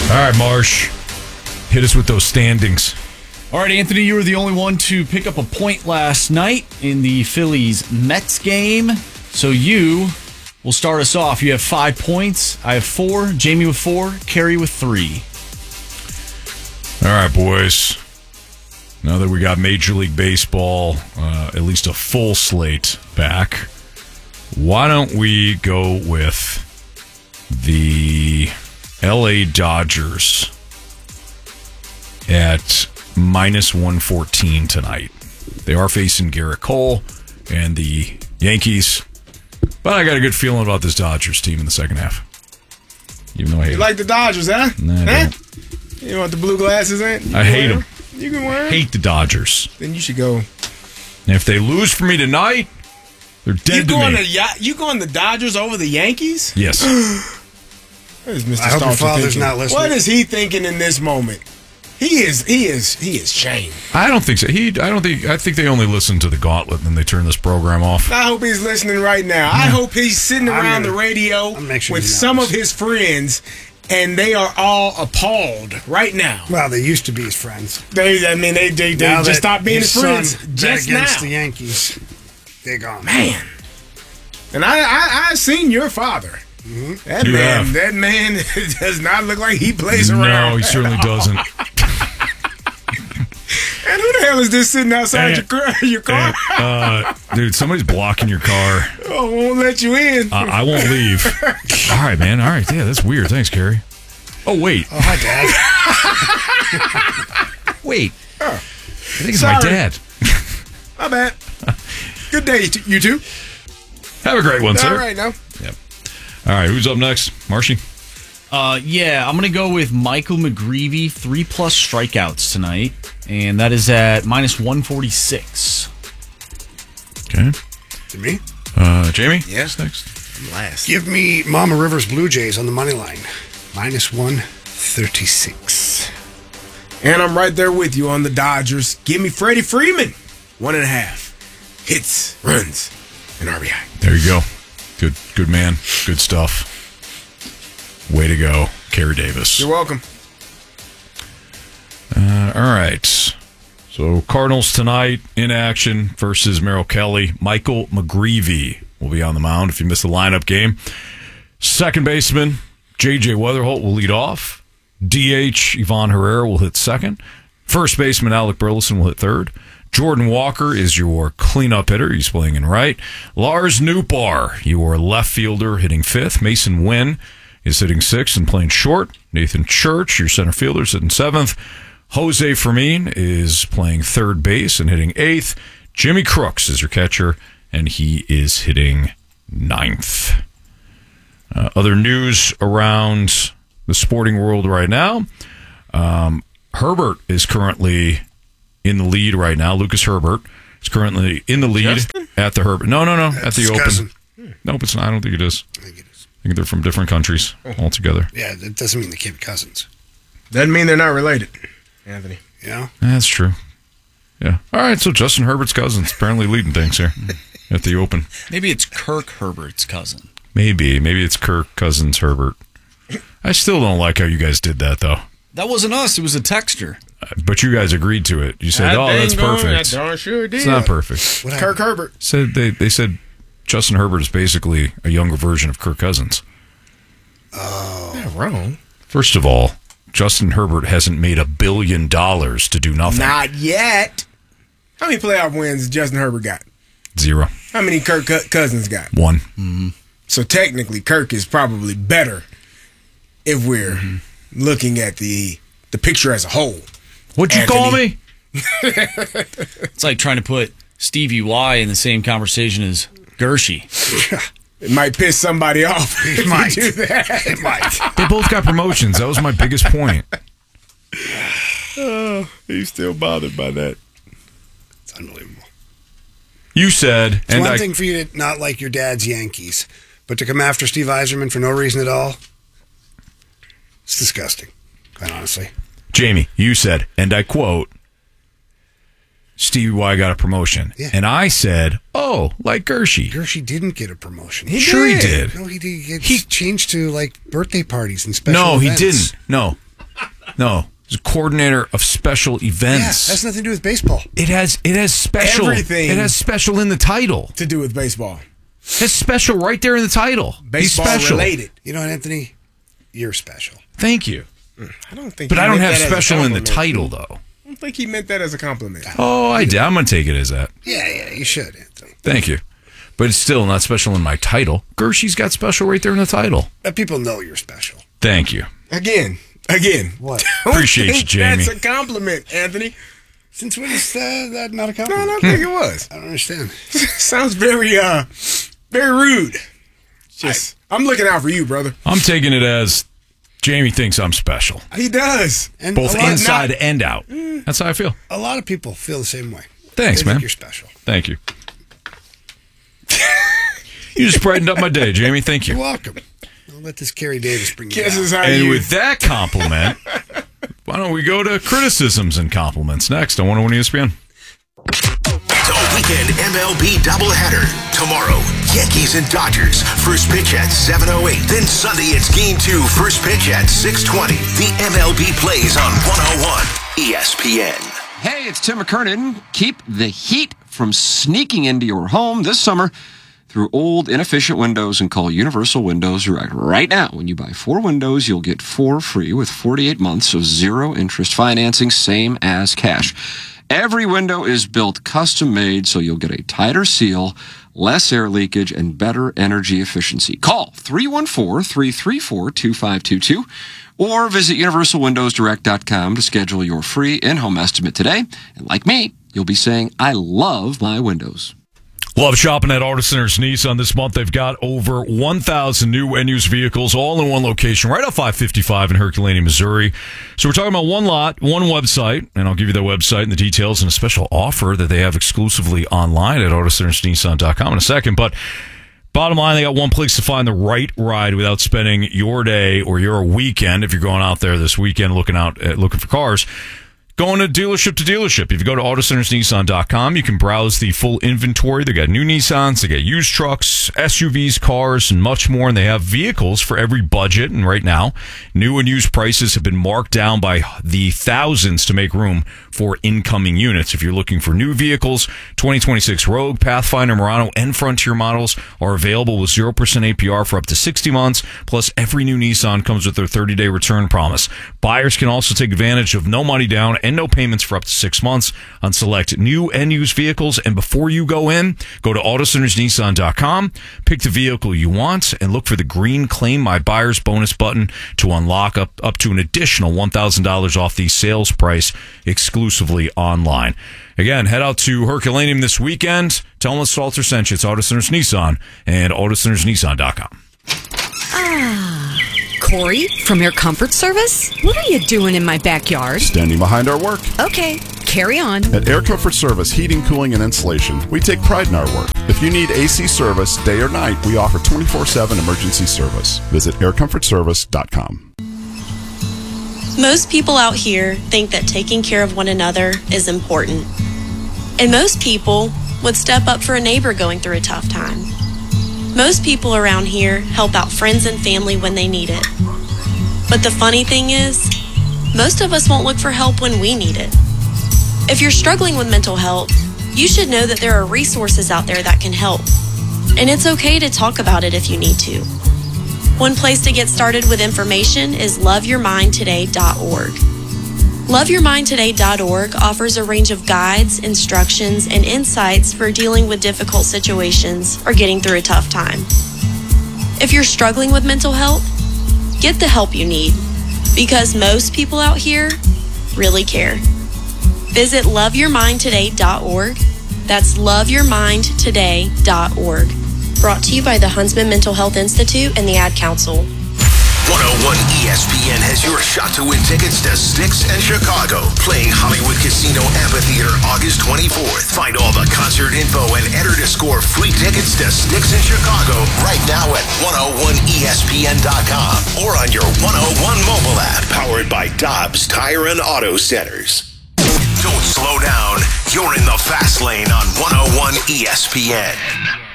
All right, Marsh. Hit us with those standings. All right, Anthony, you were the only one to pick up a point last night in the Phillies-Mets game. So you will start us off. You have 5 points. I have 4. Jamie with 4. Kerry with 3. All right, boys. Now that we got Major League Baseball, at least a full slate back, why don't we go with the LA Dodgers at minus 114 tonight. They are facing Garrett Cole and the Yankees, but I got a good feeling about this Dodgers team in the second half. Even though I hate You like the Dodgers, huh? Nah, I don't. You want the blue glasses in? I hate them. You can wear them. Hate the Dodgers. Then you should go. And if they lose for me tonight, they're dead to me. You going the Dodgers over the Yankees? Yes. What is Mr. I hope your Stalter father's thinking? not listening. What is he thinking in this moment? He is shamed. I don't think so. I think they only listen to the Gauntlet and then they turn this program off. I hope he's listening right now. I hope he's sitting around the radio with some of his friends, and they are all appalled right now. Well, they used to be his friends. They just stopped being his friends just now. Against the Yankees, they're gone. Man, and I've seen your father. Mm-hmm. That man does not look like he plays around. No, he certainly doesn't. And who the hell is this sitting outside your car? Dude, somebody's blocking your car. Oh, won't let you in. I won't leave. All right, man. All right. Yeah, that's weird. Thanks, Kerry. Oh, wait. Oh, hi, Dad. Wait. I think it's my dad. My bad. Good day, you two. Have a great one, sir. All right, now. Yep. All right, who's up next? Marshy? Yeah, I'm going to go with Michael McGreevy, 3+ strikeouts tonight, and that is at minus 146. Okay. To me? Jamie? Yes. Next. I'm last. Give me Mama Rivers Blue Jays on the money line. Minus 136. And I'm right there with you on the Dodgers. Give me Freddie Freeman. 1.5. Hits, runs, and RBI. There you go. Good man. Good stuff. Way to go, Kerry Davis. You're welcome. All right. So Cardinals tonight in action versus Merrill Kelly. Michael McGreevy will be on the mound if you miss the lineup game. Second baseman, J.J. Weatherholt will lead off. DH, Ivan Herrera will hit second. First baseman, Alec Burleson will hit third. Jordan Walker is your cleanup hitter. He's playing in right. Lars Nootbaar, your left fielder, hitting fifth. Mason Wynn is hitting sixth and playing short. Nathan Church, your center fielder, is hitting seventh. Jose Fermin is playing third base and hitting eighth. Jimmy Crooks is your catcher, and he is hitting ninth. Other news around the sporting world right now. Herbert is currently in the lead right now. Lucas Herbert is currently in the lead at the Herbert. No. At the Open. Cousin. Nope, it's not. I don't think it is. I think it is. I think they're from different countries altogether. Yeah, that doesn't mean they can't be cousins. Doesn't mean they're not related, Anthony. Yeah? That's true. Yeah. All right, so Justin Herbert's cousin's apparently leading things here at the Open. Maybe it's Kirk Herbert's cousin. Maybe it's Kirk Cousins Herbert. I still don't like how you guys did that, though. That wasn't us. It was a texture. But you guys agreed to it. You said, "Oh, that's perfect." I darn sure did. It's not perfect. What Kirk Herbert. Said they said Justin Herbert is basically a younger version of Kirk Cousins. Oh. Not wrong. First of all, Justin Herbert hasn't made $1 billion to do nothing. Not yet. How many playoff wins has Justin Herbert got? 0. How many Kirk Cousins got? 1. Mm-hmm. So technically, Kirk is probably better if we're looking at the picture as a whole. What'd you call me? It's like trying to put Stevie Y in the same conversation as Gershie. It might piss somebody off. It might. Do that. It might. They both got promotions. That was my biggest point. He's still bothered by that. It's unbelievable. You said, It's one thing for you to not like your dad's Yankees, but to come after Steve Yzerman for no reason at all, it's disgusting, quite honestly. Jamie, you said, and I quote, Stevie Y got a promotion. Yeah. And I said, oh, like Gershie. Gershie didn't get a promotion. Sure he did. No, he did. He changed to like birthday parties and special No, events. he didn't. No. No. He's a coordinator of special events. Yeah, has nothing to do with baseball. It has special. Everything. It has special in the title. To do with baseball. It has special right there in the title. Baseball He's special. related. You know what, Anthony? You're special. Thank you. I don't think. But he I don't meant have that as a special in the compliment. title, though. I don't think he meant that as a compliment. Oh, I'm going to take it as that. Yeah, you should, Anthony. Thank you. But it's still not special in my title. Gershie's got special right there in the title. But people know you're special. Thank you. Again. What? Appreciate you, Jamie. That's a compliment, Anthony. Since when is that not a No, I compliment? don't think it was. I don't understand. Sounds very rude. Just, I'm looking out for you, brother. I'm taking it as Jamie thinks I'm special. He does. And Both a lot, inside and out. That's how I feel. a lot of people feel the same way. Thanks, They man. think you're special. Thank you. You just brightened up my day, Jamie. Thank You're you. welcome. I'll let this Kerry Davis bring you Kisses down. how And you. with that compliment, why don't we go to criticisms and compliments next on 101 ESPN? The weekend MLB doubleheader. Tomorrow, Yankees and Dodgers. First pitch at 7:08. Then Sunday, it's Game 2. First pitch at 6:20. The MLB plays on 101 ESPN. Hey, it's Tim McKernan. Keep the heat from sneaking into your home this summer through old, inefficient windows and call Universal Windows Direct. Right now, when you buy 4 windows, you'll get 4 free with 48 months of 0 interest financing, same as cash. Every window is built custom-made, so you'll get a tighter seal, less air leakage, and better energy efficiency. Call 314-334-2522 or visit universalwindowsdirect.com to schedule your free in-home estimate today. And like me, you'll be saying, I love my windows. Love shopping at Auto Centers Nissan this month. They've got over 1,000 new and used vehicles all in one location, right off 555 in Herculaneum, Missouri. So we're talking about one lot, one website, and I'll give you that website and the details and a special offer that they have exclusively online at AutoCentersNissan.com in a second. But bottom line, they got one place to find the right ride without spending your day or your weekend, if you're going out there this weekend looking for cars. Going to dealership. If you go to AutoCentersNissan.com, you can browse the full inventory. They got new Nissans, they got used trucks, SUVs, cars, and much more. And they have vehicles for every budget. And right now, new and used prices have been marked down by the thousands to make room for incoming units. If you're looking for new vehicles, 2026 Rogue, Pathfinder, Murano, and Frontier models are available with 0% APR for up to 60 months. Plus, every new Nissan comes with their 30-day return promise. Buyers can also take advantage of no money down and no payments for up to 6 months on select new and used vehicles. And before you go in, go to AutoCentersNissan.com, pick the vehicle you want, and look for the green Claim My Buyer's Bonus button to unlock up to an additional $1,000 off the sales price exclusively online. Again, head out to Herculaneum this weekend. Tell them Salter sent you. It's Auto Centers Nissan and AutoCentersNissan.com. Corey, from Air Comfort Service? What are you doing in my backyard? Standing behind our work. Okay, carry on. At Air Comfort Service Heating, Cooling, and Insulation, we take pride in our work. If you need AC service, day or night, we offer 24/7 emergency service. Visit aircomfortservice.com. Most people out here think that taking care of one another is important. And most people would step up for a neighbor going through a tough time. Most people around here help out friends and family when they need it. But the funny thing is, most of us won't look for help when we need it. If you're struggling with mental health, you should know that there are resources out there that can help. And it's okay to talk about it if you need to. One place to get started with information is loveyourmindtoday.org. LoveYourMindToday.org offers a range of guides, instructions, and insights for dealing with difficult situations or getting through a tough time. If you're struggling with mental health, get the help you need, because most people out here really care. Visit LoveYourMindToday.org. That's LoveYourMindToday.org. Brought to you by the Huntsman Mental Health Institute and the Ad Council. 101 ESPN has your shot to win tickets to Styx and Chicago, playing Hollywood Casino Amphitheater August 24th. Find all the concert info and enter to score free tickets to Styx in Chicago right now at 101ESPN.com or on your 101 mobile app, powered by Dobbs Tire and Auto Centers. Don't slow down. You're in the fast lane on 101 ESPN.